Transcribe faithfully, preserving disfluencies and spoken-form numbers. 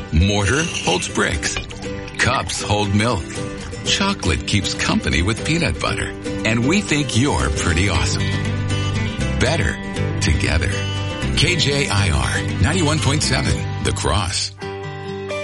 Mortar holds bricks. Cups hold milk. Chocolate keeps company with peanut butter. And we think you're pretty awesome. Better together. K J I R ninety-one point seven, The Cross.